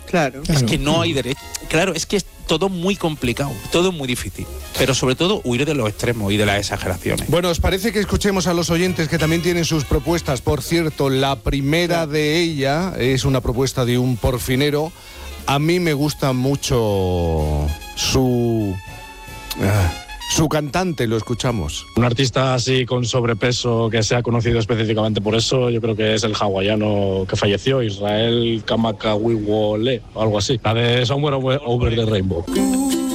Claro. Es que no hay derecho. Claro, es que es todo muy complicado, todo muy difícil. Pero sobre todo huir de los extremos y de las exageraciones. Bueno, ¿os parece que escuchemos a los oyentes que también tienen sus propuestas? Por cierto, la primera de ella es una propuesta de un porfinero. A mí me gusta mucho su cantante, lo escuchamos. Un artista así con sobrepeso que sea conocido específicamente por eso, yo creo que es el hawaiano que falleció, Israel Kamakawiwole, o algo así. La de Somewhere Over the Rainbow.